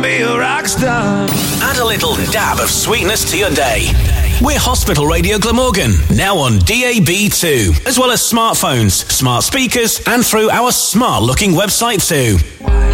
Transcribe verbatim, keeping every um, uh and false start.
be a rock star. Add a little dab of sweetness to your day. We're Hospital Radio Glamorgan, now on D A B too, as well as smartphones, smart speakers, and through our smart-looking website too.